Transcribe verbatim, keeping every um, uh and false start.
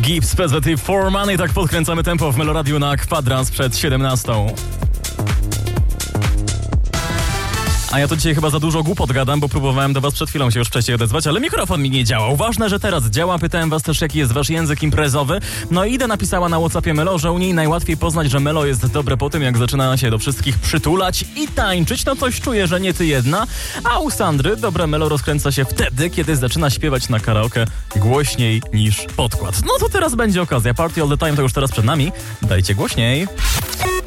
Gibbs, P Z T For Money. Tak podkręcamy tempo w Meloradiu na kwadrans przed siedemnastą. A ja to dzisiaj chyba za dużo głupot gadam, bo próbowałem do was przed chwilą się już wcześniej odezwać, ale mikrofon mi nie działał. Ważne, że teraz działa. Pytałem was też, jaki jest wasz język imprezowy. No i Ida napisała na WhatsAppie Melo, że u niej najłatwiej poznać, że Melo jest dobre po tym, jak zaczyna się do wszystkich przytulać i tańczyć. No coś czuję, że nie ty jedna. A u Sandry dobre Melo rozkręca się wtedy, kiedy zaczyna śpiewać na karaoke głośniej niż podkład. No to teraz będzie okazja. Party all the time to już teraz przed nami. Dajcie głośniej.